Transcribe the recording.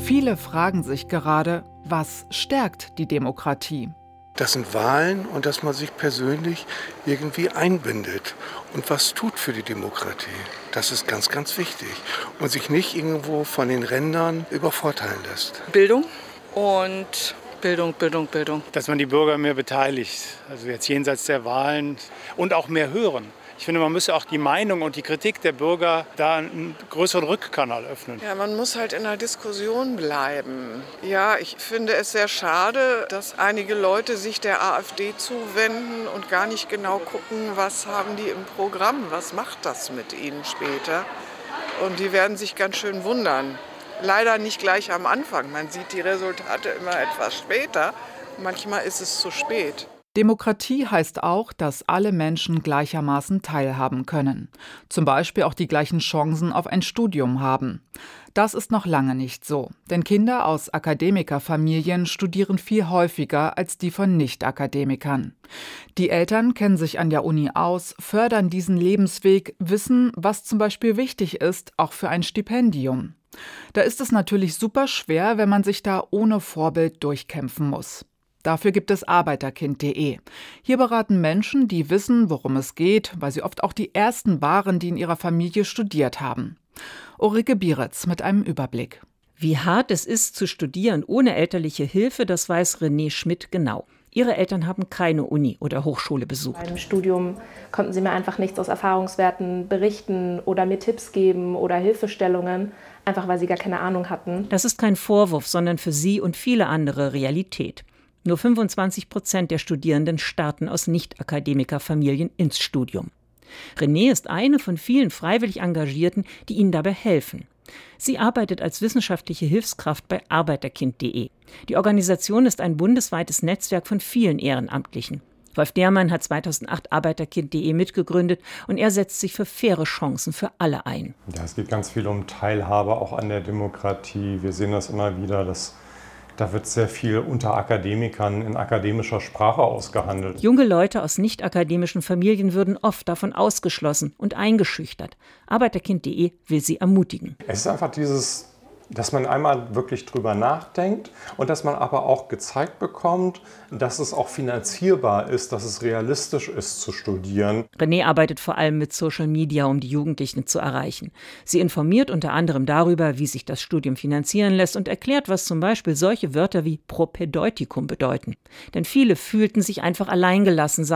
Viele fragen sich gerade, was stärkt die Demokratie? Das sind Wahlen und dass man sich persönlich irgendwie einbindet und was tut für die Demokratie. Das ist ganz, ganz wichtig. Und sich nicht irgendwo von den Rändern übervorteilen lässt. Bildung und Bildung. Dass man die Bürger mehr beteiligt, also jetzt jenseits der Wahlen und auch mehr hören. Ich finde, man müsse auch die Meinung und die Kritik der Bürger da einen größeren Rückkanal öffnen. Ja, man muss halt in der Diskussion bleiben. Ja, ich finde es sehr schade, dass einige Leute sich der AfD zuwenden und gar nicht genau gucken, was haben die im Programm, was macht das mit ihnen später. Und die werden sich ganz schön wundern. Leider nicht gleich am Anfang. Man sieht die Resultate immer etwas später. Manchmal ist es zu spät. Demokratie heißt auch, dass alle Menschen gleichermaßen teilhaben können. Zum Beispiel auch die gleichen Chancen auf ein Studium haben. Das ist noch lange nicht so, denn Kinder aus Akademikerfamilien studieren viel häufiger als die von Nicht-Akademikern. Die Eltern kennen sich an der Uni aus, fördern diesen Lebensweg, wissen, was zum Beispiel wichtig ist, auch für ein Stipendium. Da ist es natürlich super schwer, wenn man sich da ohne Vorbild durchkämpfen muss. Dafür gibt es Arbeiterkind.de. Hier beraten Menschen, die wissen, worum es geht, weil sie oft auch die Ersten waren, die in ihrer Familie studiert haben. Ulrike Bieritz mit einem Überblick. Wie hart es ist, zu studieren ohne elterliche Hilfe, das weiß René Schmidt genau. Ihre Eltern haben keine Uni oder Hochschule besucht. Beim Studium konnten sie mir einfach nichts aus Erfahrungswerten berichten oder mir Tipps geben oder Hilfestellungen, einfach weil sie gar keine Ahnung hatten. Das ist kein Vorwurf, sondern für sie und viele andere Realität. Nur 25% der Studierenden starten aus Nicht-Akademikerfamilien ins Studium. René ist eine von vielen freiwillig Engagierten, die ihnen dabei helfen. Sie arbeitet als wissenschaftliche Hilfskraft bei Arbeiterkind.de. Die Organisation ist ein bundesweites Netzwerk von vielen Ehrenamtlichen. Wolf Dehrmann hat 2008 Arbeiterkind.de mitgegründet und er setzt sich für faire Chancen für alle ein. Ja, es geht ganz viel um Teilhabe auch an der Demokratie. Wir sehen das immer wieder, da wird sehr viel unter Akademikern in akademischer Sprache ausgehandelt. Junge Leute aus nicht-akademischen Familien würden oft davon ausgeschlossen und eingeschüchtert. Arbeiterkind.de will sie ermutigen. Es ist einfach dass man einmal wirklich drüber nachdenkt und dass man aber auch gezeigt bekommt, dass es auch finanzierbar ist, dass es realistisch ist zu studieren. René arbeitet vor allem mit Social Media, um die Jugendlichen zu erreichen. Sie informiert unter anderem darüber, wie sich das Studium finanzieren lässt und erklärt, was zum Beispiel solche Wörter wie Propädeutikum bedeuten. Denn viele fühlten sich einfach alleingelassen,